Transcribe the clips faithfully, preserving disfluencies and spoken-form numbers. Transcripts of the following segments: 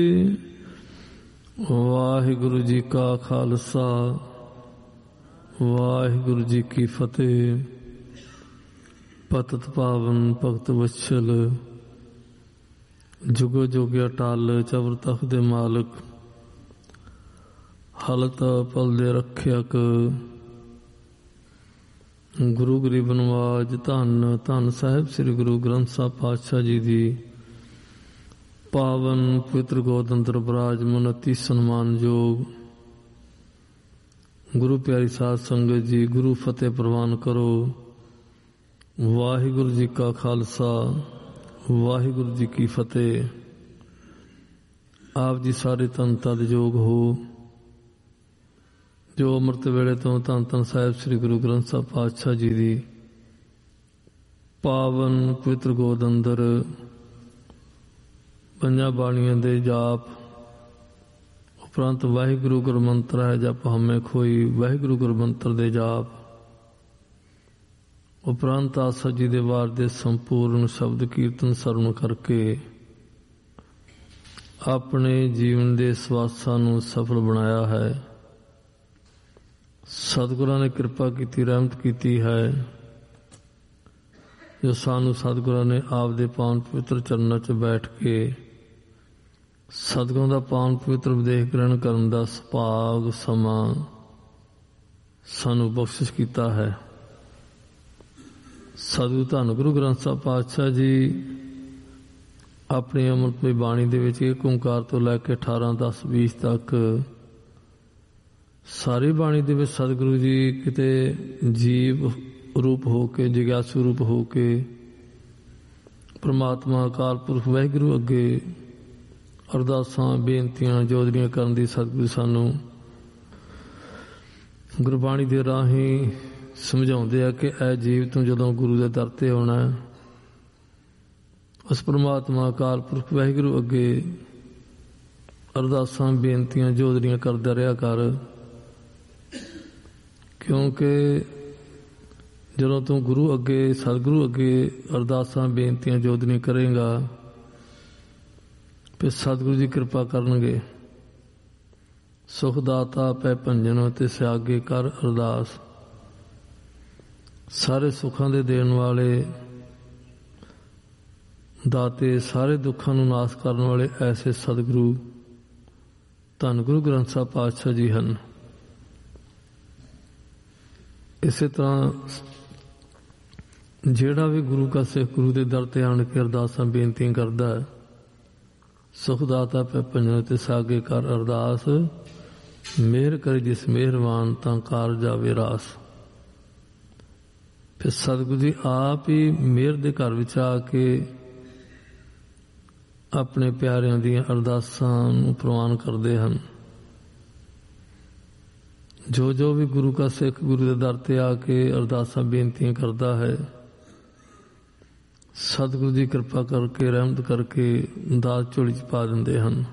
ਵਾਹਿਗੁਰੂ ਜੀ ਕਾ ਖਾਲਸਾ ਵਾਹਿਗੁਰੂ ਜੀ ਕੀ ਫਤਿਹ। ਪਤਿਤ ਪਾਵਨ ਭਗਤ ਵਛਲ ਜੁਗੋ ਜੁਗ ਅਟਲ ਚਵਰ ਤਖਤ ਦੇ ਮਾਲਕ ਹਲਤ ਪਲ ਦੇ ਰੱਖਿਅਕ ਗੁਰੂ ਗਰੀਬ ਨਵਾਜ ਧੰਨ ਧੰਨ ਸਾਹਿਬ ਸ੍ਰੀ ਗੁਰੂ ਗ੍ਰੰਥ ਸਾਹਿਬ ਪਾਤਸ਼ਾਹ ਜੀ ਦੀ ਪਾਵਨ ਪਵਿੱਤਰ ਗੋਦ ਅੰਦਰ ਬਿਰਾਜਮਾਨ ਅਤੀ ਸਨਮਾਨਯੋਗ ਗੁਰੂ ਪਿਆਰੀ ਸਾਧ ਸੰਗਤ ਜੀ, ਗੁਰੂ ਫਤਿਹ ਪ੍ਰਵਾਨ ਕਰੋ। ਵਾਹਿਗੁਰੂ ਜੀ ਕਾ ਖਾਲਸਾ ਵਾਹਿਗੁਰੂ ਜੀ ਕੀ ਫਤਿਹ। ਆਪ ਜੀ ਸਾਰੇ ਧੰਨ ਧੰਨ ਯੋਗ ਹੋ ਜੋ ਅੰਮ੍ਰਿਤ ਵੇਲੇ ਤੋਂ ਧੰਨ ਧੰਨ ਸਾਹਿਬ ਸ੍ਰੀ ਗੁਰੂ ਗ੍ਰੰਥ ਸਾਹਿਬ ਪਾਤਸ਼ਾਹ ਜੀ ਦੀ ਪਾਵਨ ਪਵਿੱਤਰ ਗੋਦ ਅੰਦਰ ਪੰਜਾਂ ਬਾਣੀਆਂ ਦੇ ਜਾਪ ਉਪਰੰਤ ਵਾਹਿਗੁਰੂ ਗੁਰਮੰਤਰ ਹੈ ਜਪ ਹਮੇ ਖੋਈ, ਵਾਹਿਗੁਰੂ ਗੁਰਮੰਤਰ ਦੇ ਜਾਪ ਉਪਰੰਤ ਆਸਾ ਜੀ ਦੇ ਵਾਰ ਦੇ ਸੰਪੂਰਨ ਸ਼ਬਦ ਕੀਰਤਨ ਸਰਵਣ ਕਰਕੇ ਆਪਣੇ ਜੀਵਨ ਦੇ ਸਵਾਸਾਂ ਨੂੰ ਸਫਲ ਬਣਾਇਆ ਹੈ। ਸਤਿਗੁਰਾਂ ਨੇ ਕਿਰਪਾ ਕੀਤੀ, ਰਹਿਮਤ ਕੀਤੀ ਹੈ ਜੋ ਸਾਨੂੰ ਸਤਿਗੁਰਾਂ ਨੇ ਆਪ ਦੇ ਪਾਵਨ ਪਵਿੱਤਰ ਚਰਨਾਂ 'ਚ ਬੈਠ ਕੇ ਸਤਿਗੁਰਾਂ ਦਾ ਪਾਵਨ ਪਵਿੱਤਰ ਉਪਦੇਸ਼ ਗ੍ਰਹਿਣ ਕਰਨ ਦਾ ਸੁਭਾਗ ਸਮਾਂ ਸਾਨੂੰ ਬਖਸ਼ਿਸ਼ ਕੀਤਾ ਹੈ। ਸਤਿਗੁਰੂ ਧੰਨ ਗੁਰੂ ਗ੍ਰੰਥ ਸਾਹਿਬ ਪਾਤਸ਼ਾਹ ਜੀ ਆਪਣੀ ਅੰਮ੍ਰਿਤਮਈ ਬਾਣੀ ਦੇ ਵਿੱਚ ਇੱਕ ਓਂਕਾਰ ਤੋਂ ਲੈ ਕੇ ਅਠਾਰਾਂ ਦਸ ਵੀਹ ਤੱਕ ਸਾਰੀ ਬਾਣੀ ਦੇ ਵਿੱਚ ਸਤਿਗੁਰੂ ਜੀ ਕਿਤੇ ਜੀਵ ਰੂਪ ਹੋ ਕੇ, ਜਿਗਿਆਸੂ ਰੂਪ ਹੋ ਕੇ ਪ੍ਰਮਾਤਮਾ ਅਕਾਲ ਪੁਰਖ ਵਾਹਿਗੁਰੂ ਅੱਗੇ ਅਰਦਾਸਾਂ ਬੇਨਤੀਆਂ ਜੋਦਰੀਆਂ ਕਰਨ ਦੀ ਸਤਿਗੁਰੂ ਸਾਨੂੰ ਗੁਰਬਾਣੀ ਦੇ ਰਾਹੀਂ ਸਮਝਾਉਂਦੇ ਆ ਕਿ ਇਹ ਜੀਵ ਤੂੰ ਜਦੋਂ ਗੁਰੂ ਦੇ ਦਰ ਤੇ ਆਉਣਾ ਉਸ ਪ੍ਰਮਾਤਮਾ ਅਕਾਲ ਪੁਰਖ ਵਾਹਿਗੁਰੂ ਅੱਗੇ ਅਰਦਾਸਾਂ ਬੇਨਤੀਆਂ ਜੋਦਰੀਆਂ ਕਰਦਾ ਰਿਹਾ ਕਰ, ਕਿਉਂਕਿ ਜਦੋਂ ਤੂੰ ਗੁਰੂ ਅੱਗੇ ਸਤਿਗੁਰੂ ਅੱਗੇ ਅਰਦਾਸਾਂ ਬੇਨਤੀਆਂ ਜੋਦਰੀਆਂ ਕਰੇਗਾ ਫਿਰ ਸਤਿਗੁਰੂ ਜੀ ਕਿਰਪਾ ਕਰਨਗੇ। ਸੁਖ ਦਾਤਾ ਪੈ ਭੰਜਨ ਤੇ ਸਿਆਗੇ ਕਰ ਅਰਦਾਸ। ਸਾਰੇ ਸੁੱਖਾਂ ਦੇ ਦੇਣ ਵਾਲੇ ਦਾਤੇ, ਸਾਰੇ ਦੁੱਖਾਂ ਨੂੰ ਨਾਸ਼ ਕਰਨ ਵਾਲੇ ਐਸੇ ਸਤਿਗੁਰੂ ਧੰਨ ਗੁਰੂ ਗ੍ਰੰਥ ਸਾਹਿਬ ਪਾਤਸ਼ਾਹ ਜੀ ਹਨ। ਇਸੇ ਤਰ੍ਹਾਂ ਜਿਹੜਾ ਵੀ ਗੁਰੂ ਕਾ ਸਿੱਖ ਗੁਰੂ ਦੇ ਦਰ ਤੇ ਆਣ ਕੇ ਅਰਦਾਸਾਂ ਬੇਨਤੀਆਂ ਕਰਦਾ ਹੈ, ਸੁਖ ਦਾਤਾ ਪੈ ਭੰਜਨ ਤੇ ਸਾਗੇ ਕਰ ਅਰਦਾਸ। ਮਿਹਰ ਕਰੇ ਜਿਸ ਮਿਹਰਬਾਨ ਤਾਂ ਕਾਰ ਜਾਵੇ ਰਾਸ। ਫਿਰ ਸਤਿਗੁਰੂ ਜੀ ਆਪ ਹੀ ਮਿਹਰ ਦੇ ਘਰ ਵਿੱਚ ਆ ਕੇ ਆਪਣੇ ਪਿਆਰਿਆਂ ਦੀਆਂ ਅਰਦਾਸਾਂ ਨੂੰ ਪ੍ਰਵਾਨ ਕਰਦੇ ਹਨ। ਜੋ ਜੋ ਵੀ ਗੁਰੂ ਕਾ ਸਿੱਖ ਗੁਰੂ ਦੇ ਦਰ ਤੇ ਆ ਕੇ ਅਰਦਾਸਾਂ ਬੇਨਤੀਆਂ ਕਰਦਾ ਹੈ, ਸਤਿਗੁਰੂ ਦੀ ਕਿਰਪਾ ਕਰਕੇ, ਰਹਿਮਤ ਕਰਕੇ ਦਾਤ ਝੋਲੀ 'ਚ ਪਾ ਦਿੰਦੇ ਹਨ।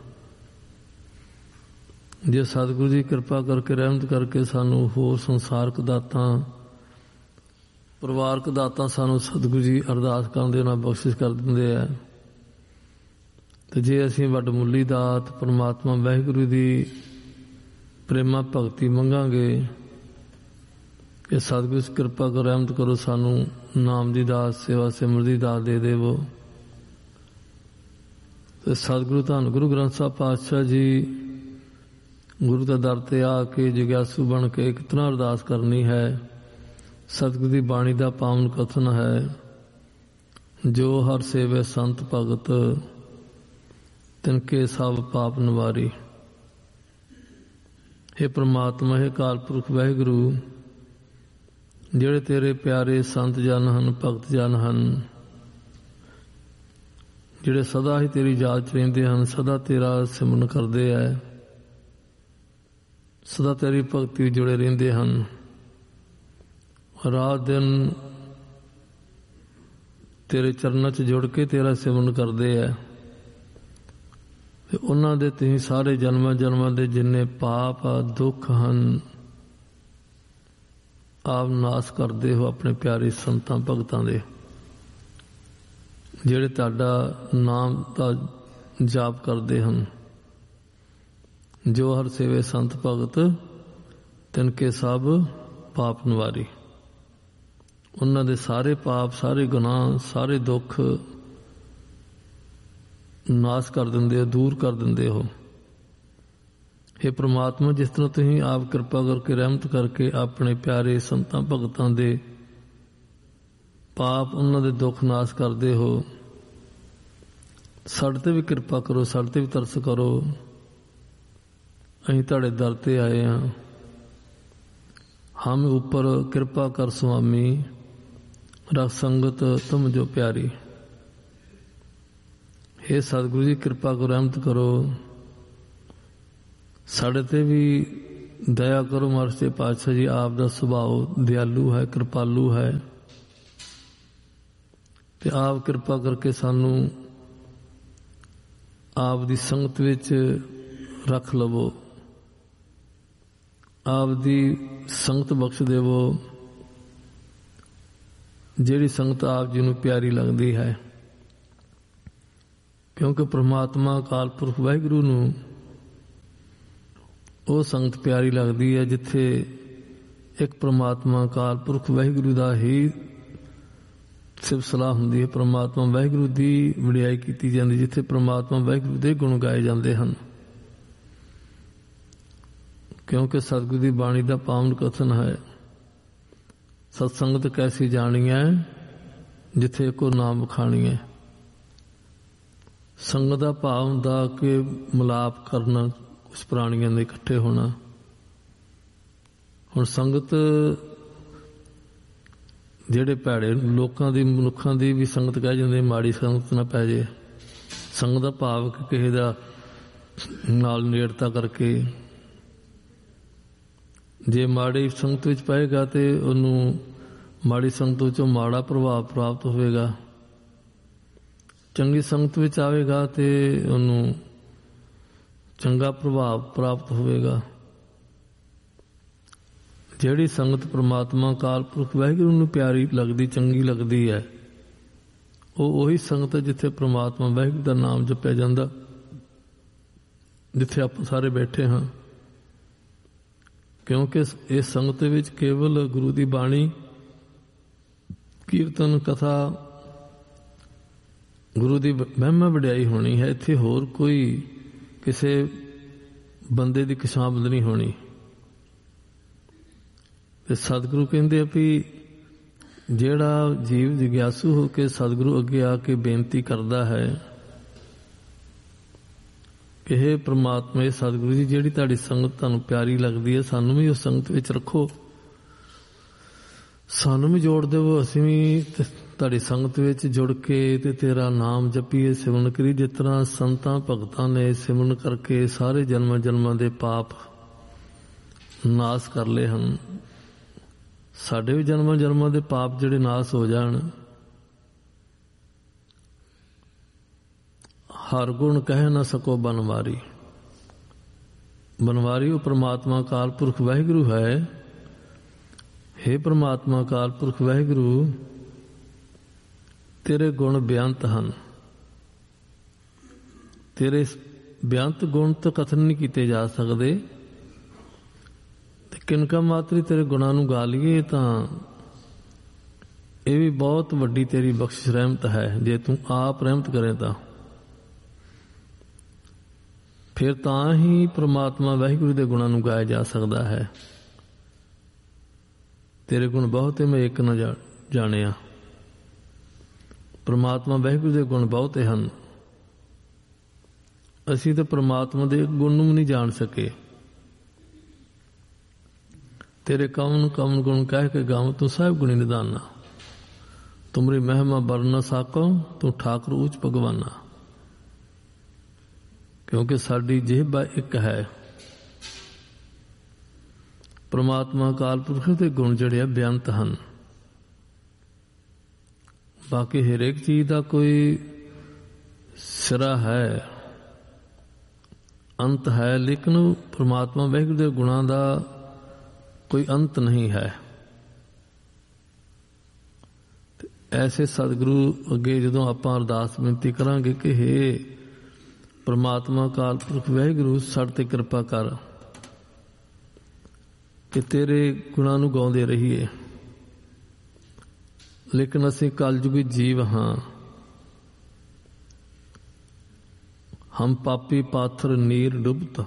ਜੇ ਸਤਿਗੁਰੂ ਦੀ ਕਿਰਪਾ ਕਰਕੇ, ਰਹਿਮਤ ਕਰਕੇ ਸਾਨੂੰ ਹੋਰ ਸੰਸਾਰਕ ਦਾਤਾਂ, ਪਰਿਵਾਰਕ ਦਾਤਾਂ ਸਾਨੂੰ ਸਤਿਗੁਰੂ ਜੀ ਅਰਦਾਸ ਕਰਨ ਦੇ ਨਾਲ ਬਖਸ਼ਿਸ਼ ਕਰ ਦਿੰਦੇ ਆ, ਤੇ ਜੇ ਅਸੀਂ ਵੱਡਮੁੱਲੀ ਦਾਤ ਪਰਮਾਤਮਾ ਵਾਹਿਗੁਰੂ ਦੀ ਪ੍ਰੇਮਾ ਭਗਤੀ ਮੰਗਾਂਗੇ ਕਿ ਸਤਿਗੁਰੂ ਕਿਰਪਾ ਕਰੋ, ਰਹਿਮਤ ਕਰੋ, ਸਾਨੂੰ ਨਾਮ ਦੀ ਦਾਤ, ਸੇਵਾ ਸਿਮਰਨ ਦੀ ਦਾਤ ਦੇ ਦੇਵੋ, ਤੇ ਸਤਿਗੁਰੂ ਧੰਨ ਗੁਰੂ ਗ੍ਰੰਥ ਸਾਹਿਬ ਪਾਤਸ਼ਾਹ ਜੀ ਗੁਰੂ ਦੇ ਦਰ ਤੇ ਆ ਕੇ ਜਿਗਿਆਸੂ ਬਣ ਕੇ ਇੱਕ ਤਰ੍ਹਾਂ ਅਰਦਾਸ ਕਰਨੀ ਹੈ। ਸਤਿਗੁਰੂ ਦੀ ਬਾਣੀ ਦਾ ਪਾਵਨ ਕਥਨ ਹੈ, ਜੋ ਹਰ ਸੇਵੇ ਸੰਤ ਭਗਤ ਤਿਨਕੇ ਸਭ ਪਾਪ ਨਿਵਾਰੀ। हे ਪ੍ਰਮਾਤਮਾ, हे ਅਕਾਲ ਪੁਰਖ ਵਾਹਿਗੁਰੂ, ਜਿਹੜੇ ਤੇਰੇ ਪਿਆਰੇ ਸੰਤ ਜਨ ਹਨ, ਭਗਤ ਜਨ ਹਨ, ਜਿਹੜੇ ਸਦਾ ਹੀ ਤੇਰੀ ਯਾਦ 'ਚ ਰਹਿੰਦੇ ਹਨ, ਸਦਾ ਤੇਰਾ ਸਿਮਰਨ ਕਰਦੇ ਹੈ, ਸਦਾ ਤੇਰੀ ਭਗਤੀ ਵਿੱਚ ਜੁੜੇ ਰਹਿੰਦੇ ਹਨ, ਰਾਤ ਦਿਨ ਤੇਰੇ ਚਰਨਾਂ 'ਚ ਜੁੜ ਕੇ ਤੇਰਾ ਸਿਮਰਨ ਕਰਦੇ ਹੈ, ਤੇ ਉਹਨਾਂ ਦੇ ਤੁਸੀਂ ਸਾਰੇ ਜਨਮਾਂ ਜਨਮਾਂ ਦੇ ਜਿੰਨੇ ਪਾਪ ਦੁੱਖ ਹਨ ਆਪ ਨਾਸ਼ ਕਰਦੇ ਹੋ ਆਪਣੇ ਪਿਆਰੇ ਸੰਤਾਂ ਭਗਤਾਂ ਦੇ, ਜਿਹੜੇ ਤੁਹਾਡਾ ਨਾਮ ਦਾ ਜਾਪ ਕਰਦੇ ਹਨ। ਜੋ ਹਰ ਸੇਵੇ ਸੰਤ ਭਗਤ ਤਿਨਕੇ ਸਭ ਪਾਪ ਨਿਵਾਰੀ। ਉਹਨਾਂ ਦੇ ਸਾਰੇ ਪਾਪ, ਸਾਰੇ ਗੁਨਾਹ, ਸਾਰੇ ਦੁੱਖ ਨਾਸ਼ ਕਰ ਦਿੰਦੇ ਹੋ, ਦੂਰ ਕਰ ਦਿੰਦੇ ਹੋ। हे ਪ੍ਰਮਾਤਮਾ, ਜਿਸ ਤਰ੍ਹਾਂ ਤੁਸੀਂ ਆਪ ਕਿਰਪਾ ਕਰਕੇ, ਰਹਿਮਤ ਕਰਕੇ ਆਪਣੇ ਪਿਆਰੇ ਸੰਤਾਂ ਭਗਤਾਂ ਦੇ ਪਾਪ, ਉਹਨਾਂ ਦੇ ਦੁੱਖ ਨਾਸ਼ ਕਰਦੇ ਹੋ, ਸਾਡੇ ਤੇ ਵੀ ਕਿਰਪਾ ਕਰੋ, ਸਾਡੇ ਤੇ ਵੀ ਤਰਸ ਕਰੋ। ਅਸੀਂ ਤੁਹਾਡੇ ਦਰ ਤੇ ਆਏ ਹਾਂ। ਹਮ ਉੱਪਰ ਕਿਰਪਾ ਕਰ ਸੁਆਮੀ, ਰਖ ਸੰਗਤ ਤੁਮ ਜੋ ਪਿਆਰੀ। हे ਸਤਿਗੁਰੂ ਜੀ, ਕਿਰਪਾ ਕਰੋ, ਰਹਿਮਤ ਕਰੋ, ਸਾਡੇ ਤੇ ਵੀ ਦਇਆ ਕਰੋ। ਮਹਾਰਾਜ ਦੇ ਪਾਤਸ਼ਾਹ ਜੀ, ਆਪ ਦਾ ਸੁਭਾਅ ਦਿਆਲੂ ਹੈ, ਕਿਰਪਾਲੂ ਹੈ, ਤੇ ਆਪ ਕਿਰਪਾ ਕਰਕੇ ਸਾਨੂੰ ਆਪ ਦੀ ਸੰਗਤ ਵਿੱਚ ਰੱਖ ਲਵੋ, ਆਪ ਦੀ ਸੰਗਤ ਬਖਸ਼ ਦੇਵੋ, ਜਿਹੜੀ ਸੰਗਤ ਆਪ ਜੀ ਨੂੰ ਪਿਆਰੀ ਲੱਗਦੀ ਹੈ। ਕਿਉਂਕਿ ਪ੍ਰਮਾਤਮਾ ਅਕਾਲ ਪੁਰਖ ਵਾਹਿਗੁਰੂ ਨੂੰ ਉਹ ਸੰਗਤ ਪਿਆਰੀ ਲੱਗਦੀ ਹੈ ਜਿੱਥੇ ਇੱਕ ਪ੍ਰਮਾਤਮਾ ਅਕਾਲ ਪੁਰਖ ਵਾਹਿਗੁਰੂ ਦਾ ਹੀ ਸਿਫਤ ਸਲਾਹ ਹੁੰਦੀ ਹੈ, ਪ੍ਰਮਾਤਮਾ ਵਾਹਿਗੁਰੂ ਦੀ ਵਡਿਆਈ ਕੀਤੀ ਜਾਂਦੀ, ਜਿੱਥੇ ਪ੍ਰਮਾਤਮਾ ਵਾਹਿਗੁਰੂ ਦੇ ਗੁਣ ਗਾਏ ਜਾਂਦੇ ਹਨ। ਕਿਉਂਕਿ ਸਤਿਗੁਰੂ ਦੀ ਬਾਣੀ ਦਾ ਪਾਵਨ ਕਥਨ ਹੈ, ਸਤਸੰਗਤ ਕੈਸੀ ਜਾਣੀ ਹੈ ਜਿੱਥੇ ਕੋ ਨਾਮ ਖਾਣੀ ਹੈ। ਸੰਗਤ ਦਾ ਭਾਵ ਹੁੰਦਾ ਕਿ ਮਿਲਾਪ ਕਰਨਾ, ਕੁਛ ਪ੍ਰਾਣੀਆਂ ਦੇ ਇਕੱਠੇ ਹੋਣਾ। ਹੁਣ ਸੰਗਤ ਜਿਹੜੇ ਭੈੜੇ ਲੋਕਾਂ ਦੀ, ਮਨੁੱਖਾਂ ਦੀ ਵੀ ਸੰਗਤ ਕਹਿ ਜਾਂਦੇ, ਮਾੜੀ ਸੰਗਤ ਨਾ ਪੈ ਜੇ। ਸੰਗਤ ਦਾ ਭਾਵ ਕਿ ਕਿਸੇ ਦਾ ਨਾਲ ਨੇੜਤਾ ਕਰਕੇ, ਜੇ ਮਾੜੀ ਸੰਗਤ ਵਿੱਚ ਪਏਗਾ ਤੇ ਉਹਨੂੰ ਮਾੜੀ ਸੰਗਤ ਵਿੱਚੋਂ ਮਾੜਾ ਪ੍ਰਭਾਵ ਪ੍ਰਾਪਤ ਹੋਵੇਗਾ, ਚੰਗੀ ਸੰਗਤ ਵਿੱਚ ਆਵੇਗਾ ਤੇ ਉਹਨੂੰ ਚੰਗਾ ਪ੍ਰਭਾਵ ਪ੍ਰਾਪਤ ਹੋਵੇਗਾ। ਜਿਹੜੀ ਸੰਗਤ ਪ੍ਰਮਾਤਮਾ ਅਕਾਲ ਪੁਰਖ ਵਾਹਿਗੁਰੂ ਨੂੰ ਪਿਆਰੀ ਲੱਗਦੀ, ਚੰਗੀ ਲੱਗਦੀ ਹੈ, ਉਹ ਉਹੀ ਸੰਗਤ ਹੈ ਜਿੱਥੇ ਪ੍ਰਮਾਤਮਾ ਵਾਹਿਗੁਰੂ ਦਾ ਨਾਮ ਜਪਿਆ ਜਾਂਦਾ, ਜਿੱਥੇ ਆਪਾਂ ਸਾਰੇ ਬੈਠੇ ਹਾਂ। ਕਿਉਂਕਿ ਇਸ ਸੰਗਤ ਵਿੱਚ ਕੇਵਲ ਗੁਰੂ ਦੀ ਬਾਣੀ, ਕੀਰਤਨ, ਕਥਾ, ਗੁਰੂ ਦੀ ਮਹਿਮਾ ਵਡਿਆਈ ਹੋਣੀ ਹੈ। ਇੱਥੇ ਹੋਰ ਕੋਈ ਕਿਸੇ ਬੰਦੇ ਦੀ ਖੁਸ਼ਾਮਦ ਨਹੀਂ ਹੋਣੀ। ਤੇ ਸਤਿਗੁਰੂ ਕਹਿੰਦੇ ਆ ਵੀ ਜਿਹੜਾ ਜੀਵ ਜਿਗਿਆਸੂ ਹੋ ਕੇ ਸਤਿਗੁਰੂ ਅੱਗੇ ਆ ਕੇ ਬੇਨਤੀ ਕਰਦਾ ਹੈ ਕਿ ਹੇ ਪ੍ਰਮਾਤਮਾ, ਸਤਿਗੁਰੂ ਜੀ, ਜਿਹੜੀ ਤੁਹਾਡੀ ਸੰਗਤ ਤੁਹਾਨੂੰ ਪਿਆਰੀ ਲੱਗਦੀ ਹੈ, ਸਾਨੂੰ ਵੀ ਉਸ ਸੰਗਤ ਵਿੱਚ ਰੱਖੋ, ਸਾਨੂੰ ਵੀ ਜੋੜ ਦੇਵੋ, ਅਸੀਂ ਵੀ ਤੁਹਾਡੀ ਸੰਗਤ ਵਿੱਚ ਜੁੜ ਕੇ ਤੇ ਤੇਰਾ ਨਾਮ ਜਪੀਏ, ਸਿਮਰਨ ਕਰੀ, ਜਿਸ ਤਰ੍ਹਾਂ ਸੰਤਾਂ ਭਗਤਾਂ ਨੇ ਸਿਮਰਨ ਕਰਕੇ ਸਾਰੇ ਜਨਮਾਂ ਜਨਮਾਂ ਦੇ ਪਾਪ ਨਾਸ ਕਰ ਲਏ ਹਨ। ਸਾਡੇ ਵੀ ਜਨਮਾਂ ਜਨਮਾਂ ਦੇ ਪਾਪ ਜਿਹੜੇ ਨਾਸ ਹੋ ਜਾਣ। ਹਰ ਗੁਣ ਕਹਿ ਨਾ ਸਕੋ ਬਨਵਾਰੀ। ਬਨਵਾਰੀ ਉਹ ਪ੍ਰਮਾਤਮਾ ਅਕਾਲ ਪੁਰਖ ਵਾਹਿਗੁਰੂ ਹੈ। ਹੇ ਪ੍ਰਮਾਤਮਾ ਅਕਾਲ ਪੁਰਖ ਵਾਹਿਗੁਰੂ, ਤੇਰੇ ਗੁਣ ਬੇਅੰਤ ਹਨ। ਤੇਰੇ ਬੇਅੰਤ ਗੁਣ ਤਾਂ ਕਥਨ ਨਹੀਂ ਕੀਤੇ ਜਾ ਸਕਦੇ, ਤੇ ਕਿਨਕਾ ਮਾਤਰੀ ਤੇਰੇ ਗੁਣਾਂ ਨੂੰ ਗਾ ਲਈਏ ਤਾਂ ਇਹ ਵੀ ਬਹੁਤ ਵੱਡੀ ਤੇਰੀ ਬਖਸ਼ਿਸ਼ ਰਹਿਮਤ ਹੈ। ਜੇ ਤੂੰ ਆਪ ਰਹਿਮਤ ਕਰੇ ਤਾਂ ਫਿਰ ਤਾਂ ਹੀ ਪ੍ਰਮਾਤਮਾ ਵਾਹਿਗੁਰੂ ਦੇ ਗੁਣਾਂ ਨੂੰ ਗਾਇਆ ਜਾ ਸਕਦਾ ਹੈ। ਤੇਰੇ ਗੁਣ ਬਹੁਤੇ ਮੈਂ ਇੱਕ ਨਾ ਜਾਣਿਆ। ਪ੍ਰਮਾਤਮਾ ਵਾਹਿਗੁਰੂ ਦੇ ਗੁਣ ਬਹੁਤੇ ਹਨ, ਅਸੀਂ ਤਾਂ ਪ੍ਰਮਾਤਮਾ ਦੇ ਗੁਣ ਨੂੰ ਨਹੀਂ ਜਾਣ ਸਕੇ। ਤੇਰੇ ਕਵਨ ਕਵਨ ਗੁਣ ਕਹਿ ਕੇ ਗਾਉਂ, ਤੂੰ ਸਾਹਿਬ ਗੁਣੀ ਨਿਦਾਨਾ। ਤੁਮਰੀ ਮਹਿਮਾ ਬਰ ਨਾ ਸਾਕੋ, ਤੂੰ ਠਾਕੁਰ ਉੱਚ ਭਗਵਾਨਾ। ਕਿਉਂਕਿ ਸਾਡੀ ਜਿਹਬਾ ਇੱਕ ਹੈ। ਪ੍ਰਮਾਤਮਾ ਅਕਾਲ ਪੁਰਖ ਦੇ ਗੁਣ ਜਿਹੜੇ ਆ ਬੇਅੰਤ ਹਨ। ਬਾਕੀ ਹਰੇਕ ਚੀਜ਼ ਦਾ ਕੋਈ ਸਿਰਾ ਹੈ, ਅੰਤ ਹੈ, ਲੇਕਿਨ ਪ੍ਰਮਾਤਮਾ ਵਾਹਿਗੁਰੂ ਦੇ ਗੁਣਾਂ ਦਾ ਕੋਈ ਅੰਤ ਨਹੀਂ ਹੈ। ਐਸੇ ਸਤਿਗੁਰੂ ਅੱਗੇ ਜਦੋਂ ਆਪਾਂ ਅਰਦਾਸ ਬੇਨਤੀ ਕਰਾਂਗੇ ਕਿ ਹੇ परमात्मा अकाल पुरख वाहिगुरू साडे ते कृपा कर कि तेरे गुणां नूं गाउंदे रहीए। लेकिन असीं कलयुगी जीव हाँ, हम पापी पाथर नीर डुबत।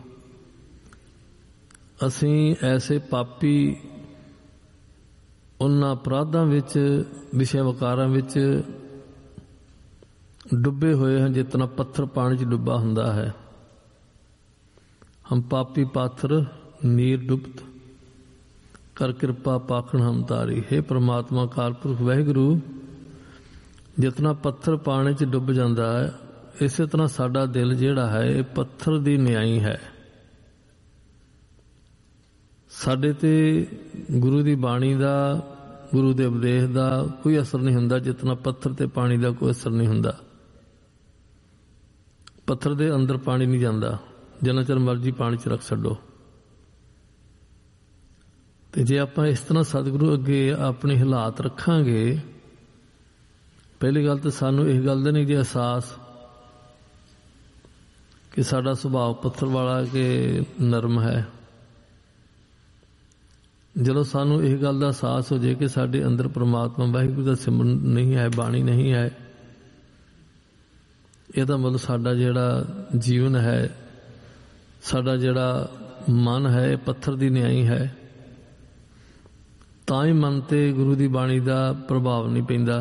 असीं ऐसे पापी उन्हां अपराधां विच विषय वकारां विच डुबे हुए हैं जितना पत्थर पानी च डुबा हुंदा है। हम पापी पाथर नीर डुबत, कर कृपा पाखण हम तारी। हे परमात्मा अकाल पुरख वाहिगुरू, जितना पत्थर पानी च डुब जाता है, इसे तरह साडा दिल जिहड़ा है ये पत्थर दी न्याई है। साडे ते गुरु दी बाणी दा, गुरु दे उपदेश दा कोई असर नहीं हुंदा जितना पत्थर ते पानी दा कोई असर नहीं हुंदा। पत्थर दे अंदर पानी नहीं जाता, जिन्ना चਿਰ मर्जी पानी च रख छड्डो। ते जे आपां इस तरह सतगुरु अगे अपने हालात रखांगे, पहली गल तो सानू इस गल दा नहीं जे एहसास कि साडा सुभाव पत्थर वाला के नरम है। जदों सानू इस गल का एहसास हो जाए कि साडे अंदर परमात्मा वाहिगुरू दा सिमरन नहीं है, बाणी नहीं है, ਇਹਦਾ मतलब साडा जिहड़ा जीवन है, साडा जिहड़ा मन है पत्थर दी न्याई है, तां ही मन ते गुरु दी बाणी दा प्रभाव नहीं पैंदा।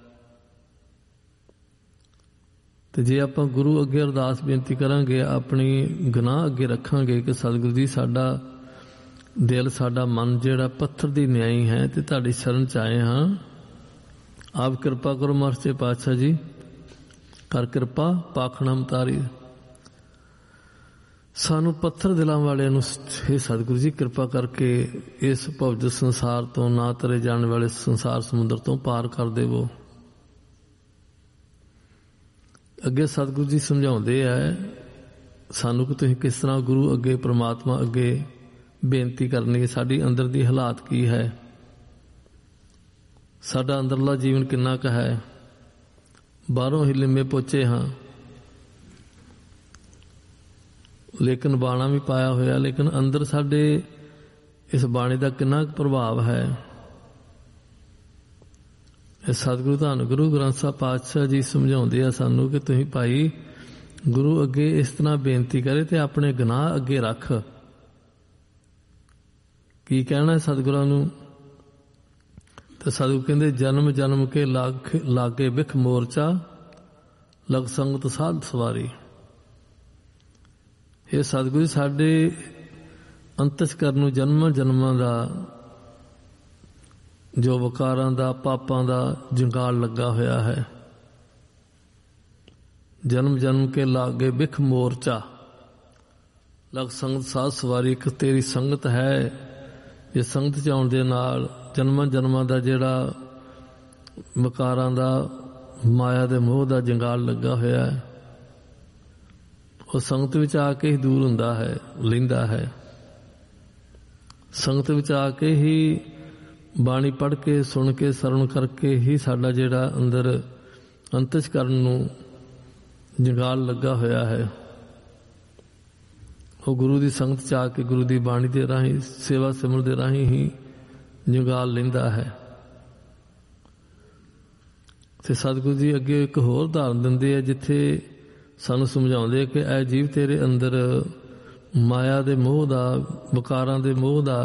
ते जे आपां गुरु अगे अरदास बेनती करांगे, अपनी गुनाह अगे रखांगे कि सतगुरु जी साडा दिल साडा मन जिहड़ा पत्थर दी न्याई है ते तुहाडी शरण च आए हाँ, आप कृपा करो महाराज पातशाह जी, कर कृपा पाखण हम तारी। सानू पत्थर दिलों वाले नूं हे सतगुरु जी कृपा करके इस भवज संसार तो ना तरे जाने वाले संसार समुद्र तो पार कर देवो। अगे सतगुरु जी समझाउंदे है सानू कि तुसीं किस तरह गुरु अगे परमात्मा अगे बेनती करनी है, साडी अंदर दी हालात की है, साडा अंदरला जीवन किन्ना क है। बाहरों ही लिम्बे पोचे हाँ, लेकिन बाणा भी पाया होया, लेकिन अंदर साडे इस बाणी का कितना प्रभाव है। सतगुरु धन गुरु ग्रंथ साहिब पातशाह जी समझाउंदे आ सानू कि तुसीं भाई गुरु अगे इस तरह बेनती करे ते अपने गुनाह अगे रख। की कहना है सतगुरां नूं? तो सतगुरु कहंदे जन्म जन्म के लाग लागे बिख मोर्चा, लग संगत साध सवारी। ये सतगुरु साडे अंतस्करण नूं जन्मां जन्मां दा जो वकारां दा पापां दा जंगाल लगा होया है। जन्म जन्म के लागे बिख मोर्चा, लग संगत साध सवारी। एक तेरी संगत है, ये संगत च आउण दे नाल जन्मां जन्मां दा जिहड़ा वकारां दा माया दे मोह दा जंगाल लगा होया है, वो संगत विच आके ही दूर हुंदा है, लैंदा है। संगत विच आके ही बाणी पढ़ के सुन के सरवण करके ही साडा जिहड़ा अंदर अंतस्करण नूं जंगाल लगा होया है, वो गुरु दी संगत च आके गुरु दी बाणी दे राहीं सेवा सिमर दे राहीं ही जंगाल लैंदा है। ते सतगुरु जी अगे एक होर उदाहरण दिंदे आ, जिथे सानू समझाउंदे कि ऐ जीव तेरे अंदर माया दे मोह दा, वकारां दे मोह दा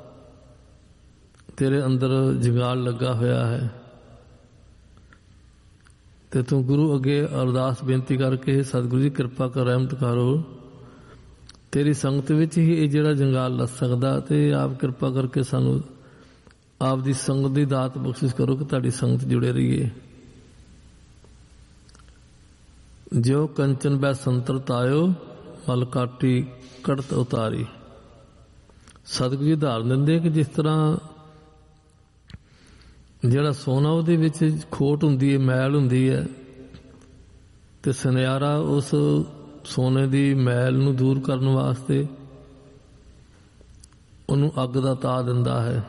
तेरे अंदर जंगाल लगा होया है, ते तू गुरु अगे अरदास बेनती करके सतगुरु जी कृपा कर, रहमत करो, तेरी संगत विच ही ये जिहड़ा जंगाल लग सकदा, ते आप कृपा करके सानू आप दी संगत दी दात बख्शिश करो कि तुहाडी संगत जुड़े रहिए। जो कंचन बै संतर तायो, मल काटी कड़त उतारी। सतगुरु जी उदाहरण दिंदे कि जिस तरह जिहड़ा सोना उहदे विच खोट हुंदी है, मैल हुंदी है, ते सुनियारा उस सोने दी मैल नूं दूर करन वास्ते उहनूं अग दा ता दिंदा है।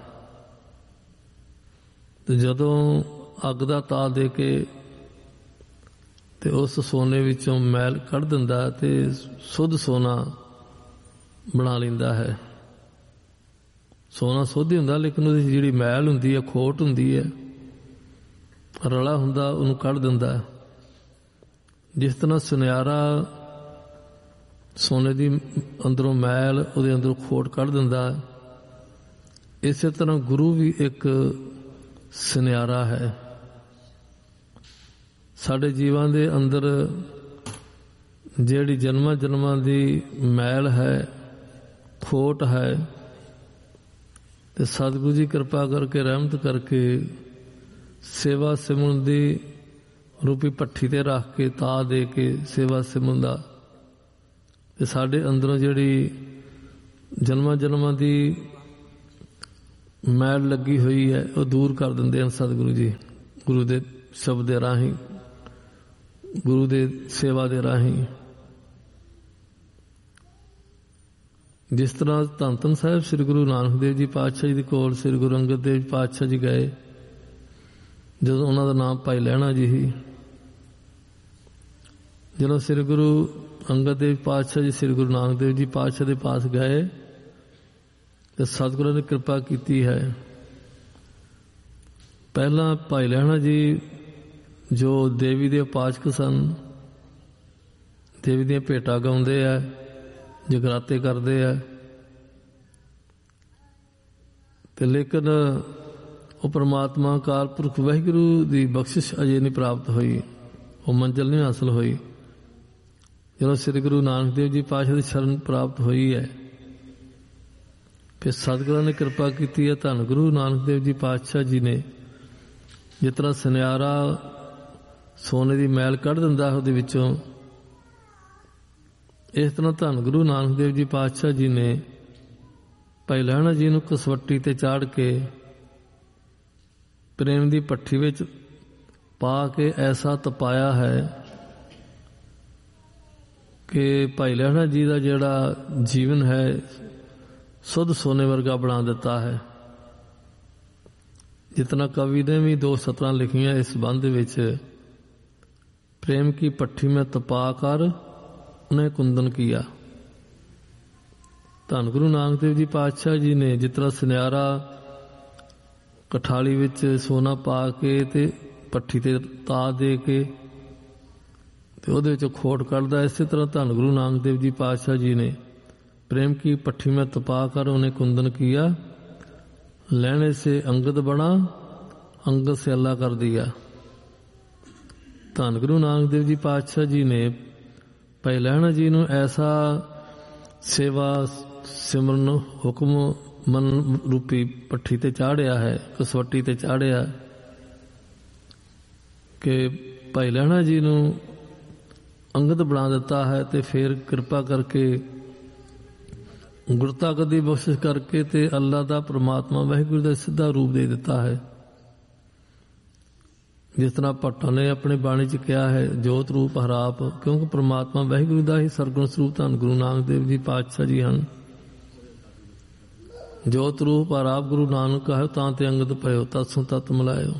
ते जदों अग दा ता दे के ਤੇ ਉਸ ਸੋਨੇ ਵਿੱਚੋਂ ਮੈਲ ਕੱਢ ਦਿੰਦਾ ਤੇ ਸੁੱਧ ਸੋਨਾ ਬਣਾ ਲੈਂਦਾ ਹੈ। ਸੋਨਾ ਸੁੱਧ ਹੀ ਹੁੰਦਾ, ਲੇਕਿਨ ਉਹਦੀ ਜਿਹੜੀ ਮੈਲ ਹੁੰਦੀ ਹੈ, ਖੋਟ ਹੁੰਦੀ ਹੈ, ਰਲਾ ਹੁੰਦਾ, ਉਹਨੂੰ ਕੱਢ ਦਿੰਦਾ। ਜਿਸ ਤਰ੍ਹਾਂ ਸੁਨਿਆਰਾ ਸੋਨੇ ਦੀ ਅੰਦਰੋਂ ਮੈਲ, ਉਹਦੇ ਅੰਦਰੋਂ ਖੋਟ ਕੱਢ ਦਿੰਦਾ, ਇਸੇ ਤਰ੍ਹਾਂ ਗੁਰੂ ਵੀ ਇੱਕ ਸੁਨਿਆਰਾ ਹੈ। ਸਾਡੇ ਜੀਵਾਂ ਦੇ ਅੰਦਰ ਜਿਹੜੀ ਜਨਮਾਂ ਜਨਮਾਂ ਦੀ ਮੈਲ ਹੈ, ਖੋਟ ਹੈ, ਤੇ ਸਤਿਗੁਰੂ ਜੀ ਕਿਰਪਾ ਕਰਕੇ, ਰਹਿਮਤ ਕਰਕੇ, ਸੇਵਾ ਸਿਮਰਨ ਦੀ ਰੂਪੀ ਭੱਠੀ ਤੇ ਰੱਖ ਕੇ, ਤਾ ਦੇ ਕੇ ਸੇਵਾ ਸਿਮਰਨ ਦਾ, ਤੇ ਸਾਡੇ ਅੰਦਰੋਂ ਜਿਹੜੀ ਜਨਮਾਂ ਜਨਮਾਂ ਦੀ ਮੈਲ ਲੱਗੀ ਹੋਈ ਹੈ, ਉਹ ਦੂਰ ਕਰ ਦਿੰਦੇ ਹਨ ਸਤਿਗੁਰੂ ਜੀ, ਗੁਰੂ ਦੇ ਸ਼ਬਦ ਦੇ ਰਾਹੀਂ, ਗੁਰੂ ਦੇ ਸੇਵਾ ਦੇ ਰਾਹੀਂ। ਜਿਸ ਤਰ੍ਹਾਂ ਧੰਨ ਧੰਨ ਸਾਹਿਬ ਸ੍ਰੀ ਗੁਰੂ ਨਾਨਕ ਦੇਵ ਜੀ ਪਾਤਸ਼ਾਹ ਜੀ ਦੇ ਕੋਲ ਸ੍ਰੀ ਗੁਰੂ ਅੰਗਦ ਦੇਵ ਪਾਤਸ਼ਾਹ ਜੀ ਗਏ, ਜਦੋਂ ਉਹਨਾਂ ਦਾ ਨਾਮ ਭਾਈ ਲਹਿਣਾ ਜੀ ਸੀ। ਜਦੋਂ ਸ੍ਰੀ ਗੁਰੂ ਅੰਗਦ ਦੇਵ ਪਾਤਸ਼ਾਹ ਜੀ ਸ੍ਰੀ ਗੁਰੂ ਨਾਨਕ ਦੇਵ ਜੀ ਪਾਤਸ਼ਾਹ ਦੇ ਪਾਸ ਗਏ ਤੇ ਸਤਿਗੁਰਾਂ ਨੇ ਕਿਰਪਾ ਕੀਤੀ ਹੈ। ਪਹਿਲਾਂ ਭਾਈ ਲਹਿਣਾ ਜੀ ਜੋ ਦੇਵੀ ਦੇ ਉਪਾਸਕ ਸਨ, ਦੇਵੀ ਦੀਆਂ ਭੇਟਾਂ ਗਾਉਂਦੇ ਆ, ਜਗਰਾਤੇ ਕਰਦੇ ਆ, ਤੇ ਲੇਕਿਨ ਉਹ ਪਰਮਾਤਮਾ ਅਕਾਲ ਪੁਰਖ ਵਾਹਿਗੁਰੂ ਦੀ ਬਖਸ਼ਿਸ਼ ਅਜੇ ਨਹੀਂ ਪ੍ਰਾਪਤ ਹੋਈ, ਉਹ ਮੰਜ਼ਿਲ ਨਹੀਂ ਹਾਸਲ ਹੋਈ। ਜਦੋਂ ਸ੍ਰੀ ਗੁਰੂ ਨਾਨਕ ਦੇਵ ਜੀ ਪਾਤਸ਼ਾਹ ਦੀ ਸ਼ਰਨ ਪ੍ਰਾਪਤ ਹੋਈ ਹੈ, ਫਿਰ ਸਤਿਗੁਰਾਂ ਨੇ ਕਿਰਪਾ ਕੀਤੀ ਹੈ। ਧੰਨ ਗੁਰੂ ਨਾਨਕ ਦੇਵ ਜੀ ਪਾਤਸ਼ਾਹ ਜੀ ਨੇ ਜਿਸ ਤਰ੍ਹਾਂ ਸੁਨਿਆਰਾ ਸੋਨੇ ਦੀ ਮੈਲ ਕੱਢ ਦਿੰਦਾ ਉਹਦੇ ਵਿੱਚੋਂ, ਇਸ ਤਰ੍ਹਾਂ ਧੰਨ ਗੁਰੂ ਨਾਨਕ ਦੇਵ ਜੀ ਪਾਤਸ਼ਾਹ ਜੀ ਨੇ ਭਾਈ ਲਹਿਣਾ ਜੀ ਨੂੰ ਕਸਵੱਟੀ ਤੇ ਚਾੜ ਕੇ ਪ੍ਰੇਮ ਦੀ ਭੱਠੀ ਵਿੱਚ ਪਾ ਕੇ ਐਸਾ ਤਪਾਇਆ ਹੈ ਕਿ ਭਾਈ ਲਹਿਣਾ ਜੀ ਦਾ ਜਿਹੜਾ ਜੀਵਨ ਹੈ ਸੁੱਧ ਸੋਨੇ ਵਰਗਾ ਬਣਾ ਦਿੱਤਾ ਹੈ। ਜਿਤਨਾ ਕਵੀ ਨੇ ਵੀ ਦੋ ਸਤਰਾਂ ਲਿਖੀਆਂ ਇਸ ਸੰਬੰਧ ਵਿੱਚ, ਪ੍ਰੇਮ ਕੀ ਭੱਠੀ में तपा कर उन्हें कुंदन किया। ਧੰਨ ਗੁਰੂ ਨਾਨਕ ਦੇਵ ਜੀ ਪਾਤਸ਼ਾਹ ਜੀ ਨੇ ਜਿਸ ਤਰ੍ਹਾਂ ਸੁਨਿਆਰਾ ਕਠਾਲੀ ਵਿੱਚ ਸੋਨਾ ਪਾ ਕੇ ਤੇ ਭੱਠੀ ਤੇ ਤਾ ਦੇ ਕੇ ਤੇ ਉਹਦੇ ਵਿੱਚ ਖੋਟ ਕੱਢਦਾ, ਇਸੇ ਤਰ੍ਹਾਂ ਧੰਨ ਗੁਰੂ ਨਾਨਕ ਦੇਵ ਜੀ ਪਾਤਸ਼ਾਹ ਜੀ ਨੇ प्रेम की पट्टी में तपा कर उन्हें कुंदन किया, लेने से अंगद बना, अंगद से अल्लाह कर दिया। धन गुरु नानक देव जी पातशाह जी ने भाई लहणा जी नूं ऐसा सेवा सिमरन हुक्म मन रूपी पट्ठी ते चाढ़िया है, कसवट्टी ते चाढ़िया कि भाई लहणा जी नूं अंगद बना दिता है, ते फिर कृपा करके गुरता कदी बख्शिश करके ते अल्लाह दा परमात्मा वाहिगुरू दा सीधा रूप दे दिता है। जिस तरह भट्टां ने अपने बाणी च कहा है जोत रूप हराप, क्योंकि परमात्मा वाहिगुरू दा ही सरगुण स्वरूप धन गुरु नानक देव जी पातशाह जी हैं। जोत रूप हराप गुरु नानक कहो तां ते अंगद पयो, तत्सों तत् मिलायो।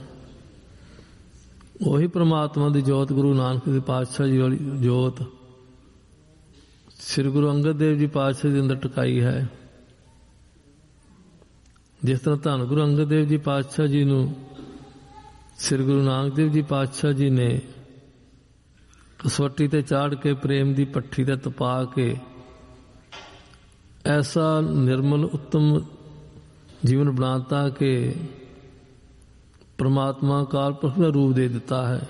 वही परमात्मा दी जोत गुरु नानक देव पातशाह जी वाली जोत श्री गुरु अंगद देव जी पातशाह जी अंदर टकाई है। जिस तरह धन गुरु अंगद देव जी पातशाह जी नूं श्री गुरु नानक देव जी पातशाह जी ने कसवट्टी ते चाड़ के प्रेम दी पट्ठी ते तपा के ऐसा निर्मल उत्तम जीवन बनाता कि परमात्मा काल पुरख का रूप दे दिता है।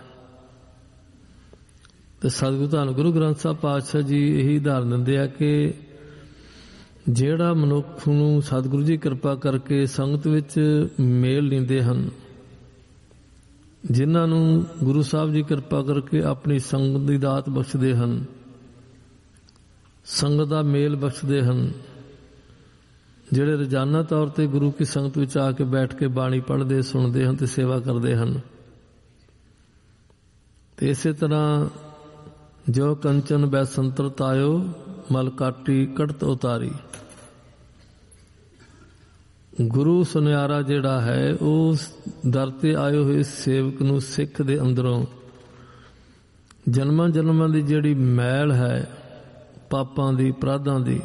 तो सतगुरु धन गुरु ग्रंथ साहब पातशाह जी यही उदाहरण दिंदे आ कि जिहड़ा मनुख नूं सतगुरु जी कृपा करके संगत विच मेल लैंदे हन, जिन्हां नूं गुरु साहब जी कृपा करके अपनी संगत दी दात बख्शदे हन, संगत दा मेल बख्शदे हन, जिहड़े रोजाना तौर ते गुरु की संगत विच आके बैठ के बाणी पढ़दे सुनदे हन ते सेवा करदे हन। ते इसे तरह जो कंचन बैसंतर तायो मल काटी कड़त उतारी, गुरु सुनियारा जिहड़ा है उस दर ते आए हुए सेवक नूं सिख दे अंदरों ਜਨਮਾਂ ਜਨਮਾਂ ਦੀ ਜਿਹੜੀ ਮੈਲ ਹੈ ਪਾਪਾਂ ਦੀ, ਅਪਰਾਧਾਂ ਦੀ,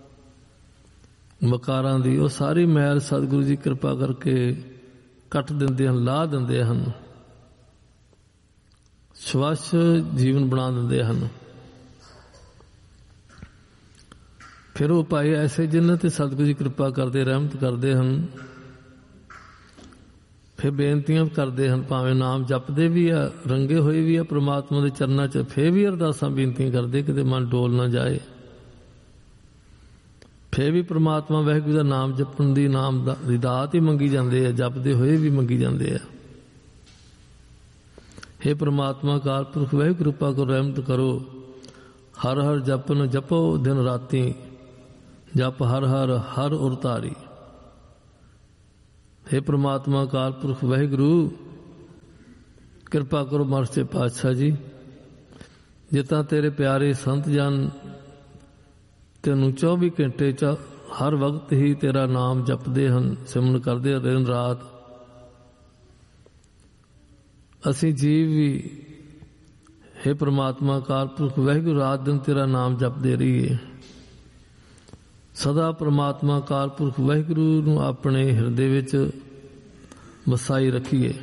ਮਕਾਰਾਂ ਦੀ, ਉਹ ਸਾਰੀ ਮੈਲ ਸਤਿਗੁਰੂ ਜੀ ਕਿਰਪਾ ਕਰਕੇ ਕੱਟ ਦਿੰਦੇ ਹਨ, ਲਾਹ ਦਿੰਦੇ ਹਨ, ਸਵੱਛ ਜੀਵਨ ਬਣਾ ਦਿੰਦੇ ਹਨ। ਫਿਰ ਉਹ ਭਾਈ ਐਸੇ ਜਿਨ੍ਹਾਂ ਤੇ ਸਤਿਗੁਰੂ ਜੀ ਕਿਰਪਾ ਕਰਦੇ, ਰਹਿਮਤ ਕਰਦੇ ਹਨ, ਫਿਰ ਬੇਨਤੀਆਂ ਕਰਦੇ ਹਨ, ਭਾਵੇਂ ਨਾਮ ਜਪਦੇ ਵੀ ਆ, ਰੰਗੇ ਹੋਏ ਵੀ ਆ ਪ੍ਰਮਾਤਮਾ ਦੇ ਚਰਨਾਂ 'ਚ, ਫਿਰ ਵੀ ਅਰਦਾਸਾਂ ਬੇਨਤੀਆਂ ਕਰਦੇ ਕਿਤੇ ਮਨ ਡੋਲ ਨਾ ਜਾਏ। ਫਿਰ ਵੀ ਪ੍ਰਮਾਤਮਾ ਵਾਹਿਗੁਰੂ ਦਾ ਨਾਮ ਜਪਣ ਦੀ ਨਾਮ ਦੀ ਦਾਤ ਹੀ ਮੰਗੀ ਜਾਂਦੇ ਆ, ਜਪਦੇ ਹੋਏ ਵੀ ਮੰਗੀ ਜਾਂਦੇ ਆ। हे ਪ੍ਰਮਾਤਮਾ ਅਕਾਲ ਪੁਰਖ ਵਾਹਿਗੁਰੂ ਕਿਰਪਾ ਕਰੋ, ਰਹਿਮਤ ਕਰੋ, ਹਰ ਹਰ ਜਪਨ ਜਪੋ ਦਿਨ ਰਾਤੀ, ਜਪ ਹਰ ਹਰ ਹਰ ਉਰ ਧਾਰੀ। हे ਪ੍ਰਮਾਤਮਾ ਅਕਾਲ ਪੁਰਖ ਵਾਹਿਗੁਰੂ ਕਿਰਪਾ ਕਰੋ ਮਹਾਰਾਜ ਪਾਤਸ਼ਾਹ ਜੀ, ਜਿੱਦਾਂ ਤੇਰੇ ਪਿਆਰੇ ਸੰਤ ਜਨ ਤੈਨੂੰ ਚੌਵੀ ਘੰਟੇ ਚ ਹਰ ਵਕਤ ਹੀ ਤੇਰਾ ਨਾਮ ਜਪਦੇ ਹਨ, ਸਿਮਰਨ ਕਰਦੇ ਦਿਨ ਰਾਤ, ਅਸੀਂ ਜੀਵ ਵੀ हे ਪ੍ਰਮਾਤਮਾ ਅਕਾਲ ਪੁਰਖ ਵਾਹਿਗੁਰੂ ਰਾਤ ਦਿਨ ਤੇਰਾ ਨਾਮ ਜਪਦੇ ਰਹੀਏ। ਸਦਾ ਪ੍ਰਮਾਤਮਾ ਅਕਾਲ ਪੁਰਖ ਵਾਹਿਗੁਰੂ ਨੂੰ ਆਪਣੇ ਹਿਰਦੇ ਵਿੱਚ ਵਸਾਈ ਰੱਖੀਏ।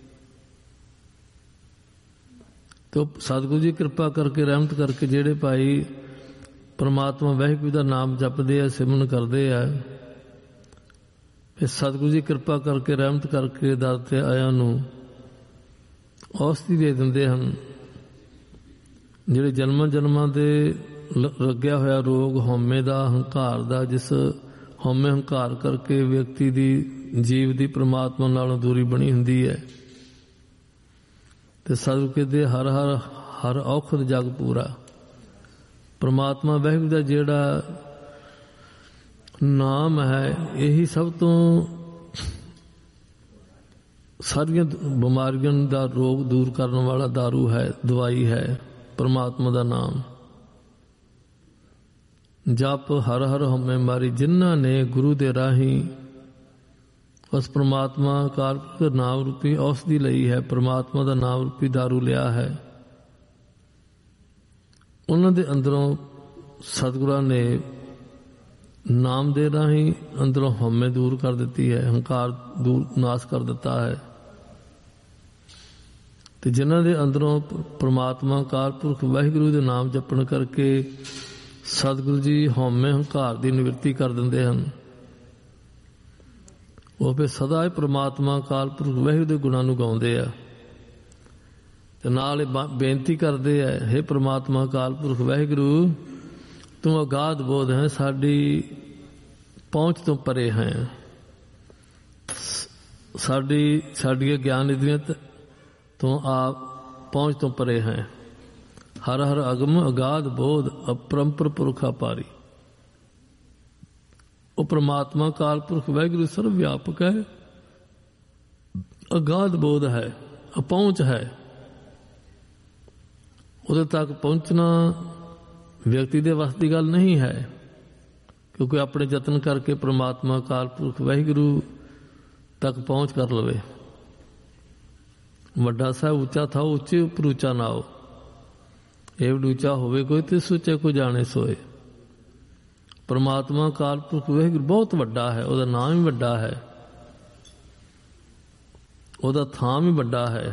ਤੇ ਸਤਿਗੁਰੂ ਜੀ ਕਿਰਪਾ ਕਰਕੇ, ਰਹਿਮਤ ਕਰਕੇ ਜਿਹੜੇ ਭਾਈ ਪ੍ਰਮਾਤਮਾ ਵਾਹਿਗੁਰੂ ਦਾ ਨਾਮ ਜਪਦੇ ਆ, ਸਿਮਰਨ ਕਰਦੇ ਆ, ਫਿਰ ਸਤਿਗੁਰੂ ਜੀ ਕਿਰਪਾ ਕਰਕੇ, ਰਹਿਮਤ ਕਰਕੇ ਦਰ ਤੇ ਆਇਆਂ ਨੂੰ ਔਸ਼ਧੀ ਦੇ ਦਿੰਦੇ ਹਨ। ਜਿਹੜੇ ਜਨਮਾਂ ਜਨਮਾਂ ਦੇ ਲੱਗਿਆ ਹੋਇਆ ਰੋਗ ਹਉਮੈ ਦਾ, ਹੰਕਾਰ ਦਾ, ਜਿਸ ਹਉਮੈ ਹੰਕਾਰ ਕਰਕੇ ਵਿਅਕਤੀ ਦੀ, ਜੀਵ ਦੀ ਪ੍ਰਮਾਤਮਾ ਨਾਲੋਂ ਦੂਰੀ ਬਣੀ ਹੁੰਦੀ ਹੈ, ਤੇ ਸਤਿਗੁਰੂ ਕਹਿੰਦੇ ਹਰ ਹਰ ਹਰ ਔਖਦ ਜਗ ਪੂਰਾ। ਪ੍ਰਮਾਤਮਾ ਵਾਹਿਗੁਰੂ ਦਾ ਜਿਹੜਾ ਨਾਮ ਹੈ, ਇਹੀ ਸਭ ਤੋਂ ਸਾਰੀਆਂ ਬਿਮਾਰੀਆਂ ਦਾ ਰੋਗ ਦੂਰ ਕਰਨ ਵਾਲਾ ਦਾਰੂ ਹੈ, ਦਵਾਈ ਹੈ ਪ੍ਰਮਾਤਮਾ ਦਾ ਨਾਮ। ਜਪ ਹਰ ਹਰ ਹਉਮੈ ਮਾਰੀ, ਜਿਨ੍ਹਾਂ ਨੇ ਗੁਰੂ ਦੇ ਰਾਹੀਂ ਉਸ ਪ੍ਰਮਾਤਮਾ ਅਕਾਲ ਪੁਰਖ ਨਾਮ ਰੂਪੀ ਔਸ਼ਧੀ ਲਈ ਹੈ, ਪ੍ਰਮਾਤਮਾ ਦਾ ਨਾਮ ਰੂਪੀ ਦਾਰੂ ਲਿਆ ਹੈ, ਉਹਨਾਂ ਦੇ ਅੰਦਰੋਂ ਸਤਿਗੁਰਾਂ ਨੇ ਨਾਮ ਦੇ ਰਾਹੀਂ ਅੰਦਰੋਂ ਹਉਮੈ ਦੂਰ ਕਰ ਦਿੱਤੀ ਹੈ, ਹੰਕਾਰ ਦੂਰ ਨਾਸ਼ ਕਰ ਦਿੱਤਾ ਹੈ। ਤੇ ਜਿਨ੍ਹਾਂ ਦੇ ਅੰਦਰੋਂ ਪ੍ਰਮਾਤਮਾ ਅਕਾਲ ਪੁਰਖ ਵਾਹਿਗੁਰੂ ਦੇ ਨਾਮ ਜਪਣ ਕਰਕੇ ਸਤਿਗੁਰੂ ਜੀ ਹਉਮੈ ਹੰਕਾਰ ਦੀ ਨਿਵਰਤੀ ਕਰ ਦਿੰਦੇ ਹਨ, ਉਹ ਫਿਰ ਸਦਾ ਹੀ ਪ੍ਰਮਾਤਮਾ ਅਕਾਲ ਪੁਰਖ ਵਾਹਿਗੁਰੂ ਦੇ ਗੁਣਾਂ ਨੂੰ ਗਾਉਂਦੇ ਆ, ਤੇ ਨਾਲ ਬੇਨਤੀ ਕਰਦੇ ਆ, ਹੇ ਪ੍ਰਮਾਤਮਾ ਅਕਾਲ ਪੁਰਖ ਵਾਹਿਗੁਰੂ ਤੂੰ ਅਗਾਧ ਬੋਧ ਹੈ, ਸਾਡੀ ਪਹੁੰਚ ਤੋਂ ਪਰੇ ਹੈ, ਸਾਡੀ ਸਾਡੀਆਂ ਗਿਆਨ ਇੰਦਰੀਆਂ ਤੋਂ ਆਪ ਪਹੁੰਚ ਤੋਂ ਪਰੇ ਹੈ। ਹਰ ਹਰ ਅਗਮ ਅਗਾਧ ਬੋਧ ਅਪਰੰਪਰ ਪੁਰਖਾ ਪਾਰੀ। ਉਹ ਪ੍ਰਮਾਤਮਾ ਅਕਾਲ ਪੁਰਖ ਵਾਹਿਗੁਰੂ ਸਰਵ ਵਿਆਪਕ ਹੈ, ਅਗਾਧ ਬੋਧ ਹੈ, ਅਪਹੁੰਚ ਹੈ। ਉਹਦੇ ਤੱਕ ਪਹੁੰਚਣਾ ਵਿਅਕਤੀ ਦੇ ਵੱਸ ਦੀ ਗੱਲ ਨਹੀਂ ਹੈ, ਕਿਉਂਕਿ ਆਪਣੇ ਯਤਨ ਕਰਕੇ ਪ੍ਰਮਾਤਮਾ ਅਕਾਲ ਪੁਰਖ ਵਾਹਿਗੁਰੂ ਤੱਕ ਪਹੁੰਚ ਕਰ ਲਵੇ। ਵੱਡਾ ਸਾਹਿਬ ਉੱਚਾ ਥਾ, ਉੱਚੇ ਉੱਪਰ ਉੱਚਾ ਨਾ ਹੋ, ਏਵ ਉੱਚਾ ਹੋਵੇ ਕੋਈ ਤੇ ਸੁੱਚੇ ਕੋ ਜਾਣੇ ਸੋਏ। ਪ੍ਰਮਾਤਮਾ ਅਕਾਲ ਪੁਰਖ ਵਾਹਿਗੁਰੂ ਬਹੁਤ ਵੱਡਾ ਹੈ, ਉਹਦਾ ਨਾਮ ਵੀ ਵੱਡਾ ਹੈ, ਉਹਦਾ ਥਾਂ ਵੀ ਵੱਡਾ ਹੈ।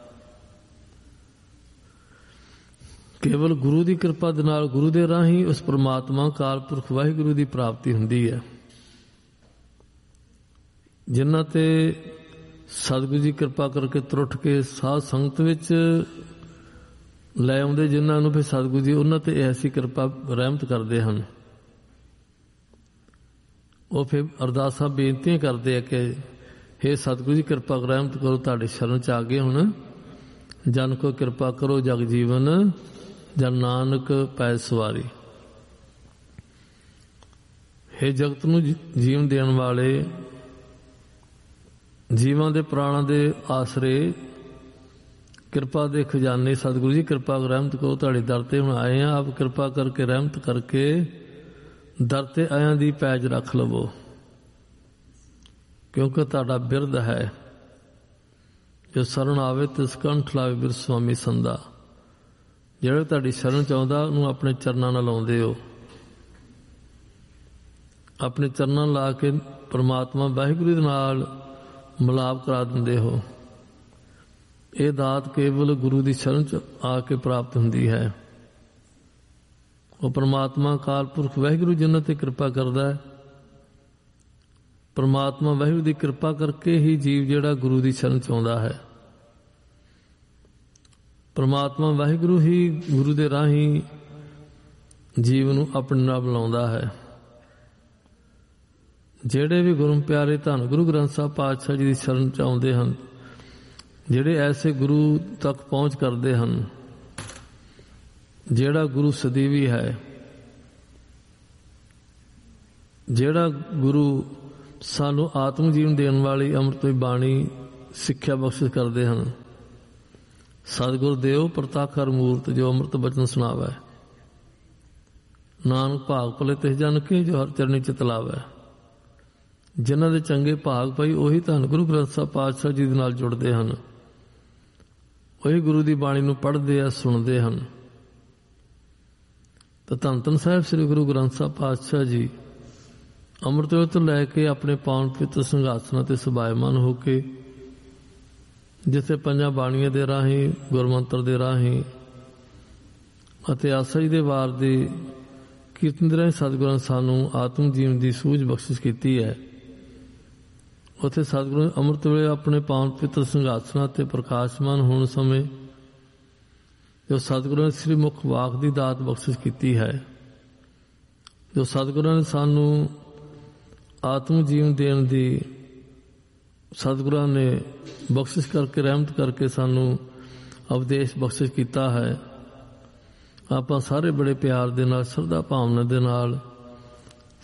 ਕੇਵਲ ਗੁਰੂ ਦੀ ਕਿਰਪਾ ਦੇ ਨਾਲ, ਗੁਰੂ ਦੇ ਰਾਹੀਂ ਉਸ ਪ੍ਰਮਾਤਮਾ ਅਕਾਲ ਪੁਰਖ ਵਾਹਿਗੁਰੂ ਦੀ ਪ੍ਰਾਪਤੀ ਹੁੰਦੀ ਹੈ। ਜਿਨ੍ਹਾਂ ਤੇ ਸਤਿਗੁਰੂ ਜੀ ਕਿਰਪਾ ਕਰਕੇ ਤਰੁੱਠ ਕੇ ਸਾਧ ਸੰਗਤ ਵਿੱਚ ਲੈ ਆਉਂਦੇ, ਜਿਨ੍ਹਾਂ ਨੂੰ ਫਿਰ ਸਤਿਗੁਰੂ ਜੀ ਉਹਨਾਂ ਤੇ ਐਸੀ ਕਿਰਪਾ ਰਹਿਮਤ ਕਰਦੇ ਹਨ, ਉਹ ਫਿਰ ਅਰਦਾਸਾਂ ਬੇਨਤੀਆਂ ਕਰਦੇ ਆ ਕਿ ਹੇ ਸਤਿਗੁਰੂ ਜੀ ਕਿਰਪਾ ਰਹਿਮਤ ਕਰੋ, ਤੁਹਾਡੇ ਸ਼ਰਨ ਚ ਆ ਗਏ ਹੁਣ, ਜਨ ਕੋ ਕਿਰਪਾ ਕਰੋ ਜਗ ਜੀਵਨ, ਜਨ ਨਾਨਕ ਪੈ ਸਵਾਰੀ। ਹੇ ਜਗਤ ਨੂੰ ਜੀਵਨ ਦੇਣ ਵਾਲੇ, ਜੀਵਾਂ ਦੇ ਪ੍ਰਾਣਾਂ ਦੇ ਆਸਰੇ, ਕਿਰਪਾ ਦੇ ਖਜ਼ਾਨੇ ਸਤਿਗੁਰੂ ਜੀ ਕਿਰਪਾ ਰਹਿਮਤ ਕਰੋ, ਤੁਹਾਡੇ ਦਰ ਤੇ ਹੁਣ ਆਏ ਆ, ਆਪ ਕਿਰਪਾ ਕਰਕੇ ਰਹਿਮਤ ਕਰਕੇ ਦਰ ਤੇ ਆਇਆਂ ਦੀ ਪੈਜ ਰੱਖ ਲਵੋ, ਕਿਉਂਕਿ ਤੁਹਾਡਾ ਬਿਰਧ ਹੈ, ਜੋ ਸ਼ਰਨ ਆਵੇ ਤਿਸ ਕੰਠ ਲਾਵੇ ਬਿਰਧ ਸੁਆਮੀ ਸੰਦਾ। ਜਿਹੜਾ ਤੁਹਾਡੀ ਸ਼ਰਨ ਚ ਆਉਂਦਾ ਉਹਨੂੰ ਆਪਣੇ ਚਰਨਾਂ ਨਾਲ ਲਾਉਂਦੇ ਹੋ। ਆਪਣੇ ਚਰਨਾਂ ਲਾ ਕੇ ਪਰਮਾਤਮਾ ਵਾਹਿਗੁਰੂ ਦੇ ਨਾਲ ਮਿਲਾਪ ਕਰਾ ਦਿੰਦੇ ਹੋ। ਇਹ ਦਾਤ ਕੇਵਲ ਗੁਰੂ ਦੀ ਸ਼ਰਨ ਚ ਆ ਕੇ ਪ੍ਰਾਪਤ ਹੁੰਦੀ ਹੈ। ਉਹ ਪਰਮਾਤਮਾ ਅਕਾਲ ਪੁਰਖ ਵਾਹਿਗੁਰੂ ਜਿਨ੍ਹਾਂ ਤੇ ਕਿਰਪਾ ਕਰਦਾ ਹੈ। ਪਰਮਾਤਮਾ ਵਾਹਿਗੁਰੂ ਦੀ ਕਿਰਪਾ ਕਰਕੇ ਹੀ ਜੀਵ ਜਿਹੜਾ ਗੁਰੂ ਦੀ ਸ਼ਰਨ ਚ ਆਉਂਦਾ ਹੈ। ਪਰਮਾਤਮਾ ਵਾਹਿਗੁਰੂ ਹੀ ਗੁਰੂ ਦੇ ਰਾਹੀਂ ਜੀਵ ਨੂੰ ਆਪਣੇ ਨਾਲ ਬੁਲਾਉਂਦਾ ਹੈ। ਜਿਹੜੇ ਵੀ ਗੁਰੂ ਪਿਆਰੇ ਧੰਨ ਗੁਰੂ ਗ੍ਰੰਥ ਸਾਹਿਬ ਪਾਤਸ਼ਾਹ ਜੀ ਦੀ ਸ਼ਰਨ ਚ ਆਉਂਦੇ ਹਨ, ਜਿਹੜੇ ਐਸੇ ਗੁਰੂ ਤੱਕ ਪਹੁੰਚ ਕਰਦੇ ਹਨ, ਜਿਹੜਾ ਗੁਰੂ ਸਦੀਵੀ ਹੈ, ਜਿਹੜਾ ਗੁਰੂ ਸਾਨੂੰ ਆਤਮ ਜੀਵਨ ਦੇਣ ਵਾਲੀ ਅੰਮ੍ਰਿਤ ਬਾਣੀ ਸਿੱਖਿਆ ਬਖਸ਼ਿਸ਼ ਕਰਦੇ ਹਨ। ਸਤਿਗੁਰ ਦੇਵ ਪ੍ਰਤਾਖਰ ਮੂਰਤ ਜੋ ਅੰਮ੍ਰਿਤ ਬਚਨ ਸੁਣਾਵੈ, ਨਾਨਕ ਭਾਗ ਭਲੇ ਤਿਸ ਜਨ ਕੇ ਜੋ ਹਰ ਚਰਨੀ ਚਿਤ ਲਾਵੈ। ਜਿਨ੍ਹਾਂ ਦੇ ਚੰਗੇ ਭਾਗ ਪਈ ਉਹੀ ਧੰਨ ਗੁਰੂ ਗ੍ਰੰਥ ਸਾਹਿਬ ਪਾਤਸ਼ਾਹ ਜੀ ਦੇ ਨਾਲ ਜੁੜਦੇ ਹਨ। ਉਹੀ ਗੁਰੂ ਦੀ ਬਾਣੀ ਨੂੰ ਪੜ੍ਹਦੇ ਆ, ਸੁਣਦੇ ਹਨ। ਤਾਂ ਧੰਨ ਧੰਨ ਸਾਹਿਬ ਸ੍ਰੀ ਗੁਰੂ ਗ੍ਰੰਥ ਸਾਹਿਬ ਪਾਤਸ਼ਾਹ ਜੀ ਅੰਮ੍ਰਿਤ ਵੇਲੇ ਤੋਂ ਲੈ ਕੇ ਆਪਣੇ ਪਾਵਨ ਪਵਿੱਤਰ ਸਿੰਘਾਸਨਾਂ ਤੇ ਸੁਭਾਇਮਾਨ ਹੋ ਕੇ ਜਿੱਥੇ ਪੰਜਾਂ ਬਾਣੀਆਂ ਦੇ ਰਾਹੀਂ, ਗੁਰਮੰਤਰ ਦੇ ਰਾਹੀਂ ਅਤੇ ਆਸਾ ਜੀ ਦੇ ਵਾਰ ਦੇ ਕੀਰਤਨ ਦੇ ਰਾਹੀਂ ਸਤਿਗੁਰਾਂ ਨੇ ਸਾਨੂੰ ਆਤਮ ਜੀਵਨ ਦੀ ਸੂਝ ਬਖਸ਼ਿਸ਼ ਕੀਤੀ ਹੈ। ਉੱਥੇ ਸਤਿਗੁਰੂ ਨੇ ਅੰਮ੍ਰਿਤ ਵੇਲੇ ਆਪਣੇ ਪਾਵਨ ਪਵਿੱਤਰ ਸਿੰਘਾਸਨਾਂ ਤੇ ਪ੍ਰਕਾਸ਼ਮਾਨ ਹੋਣ ਸਮੇਂ ਜੋ ਸਤਿਗੁਰਾਂ ਨੇ ਸ੍ਰੀ ਮੁਖ ਵਾਕ ਦੀ ਦਾਤ ਬਖਸ਼ਿਸ਼ ਕੀਤੀ ਹੈ, ਜੋ ਸਤਿਗੁਰਾਂ ਨੇ ਸਾਨੂੰ ਆਤਮ ਜੀਵਨ ਦੇਣ ਦੀ ਸਤਿਗੁਰਾਂ ਨੇ ਬਖਸ਼ਿਸ਼ ਕਰਕੇ, ਰਹਿਮਤ ਕਰਕੇ ਸਾਨੂੰ ਉਪਦੇਸ਼ ਬਖਸ਼ਿਸ਼ ਕੀਤਾ ਹੈ। ਆਪਾਂ ਸਾਰੇ ਬੜੇ ਪਿਆਰ ਦੇ ਨਾਲ, ਸ਼ਰਧਾ ਭਾਵਨਾ ਦੇ ਨਾਲ